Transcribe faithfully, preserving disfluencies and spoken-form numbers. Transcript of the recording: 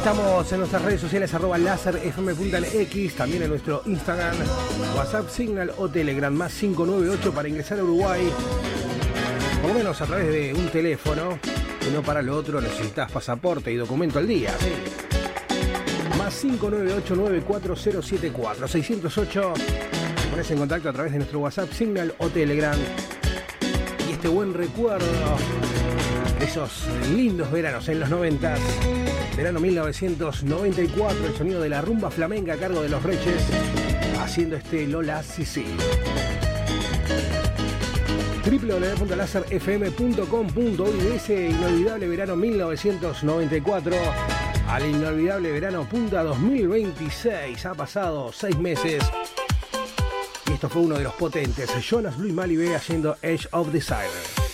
Estamos en nuestras redes sociales, arroba láser F M punto X, también en nuestro Instagram, WhatsApp, Signal o Telegram, más cinco nueve ocho para ingresar a Uruguay, por lo menos a través de un teléfono. Uno para lo otro necesitas pasaporte y documento al día. ¿Sí? Más cinco nueve ocho nueve cuatro cero siete cuatro seis cero ocho. Te pones en contacto a través de nuestro WhatsApp, Signal o Telegram. Y este buen recuerdo de esos lindos veranos en los noventas. Verano mil novecientos noventa y cuatro, el sonido de la rumba flamenca a cargo de Los Reches, haciendo este Lola Sisi. doble u doble u doble u punto láser f m punto com punto uy. De ese inolvidable verano mil novecientos noventa y cuatro al inolvidable verano punta dos mil veintiséis. Ha pasado seis meses y esto fue uno de los potentes. Jonas Blue y Malibu haciendo Edge of Desire.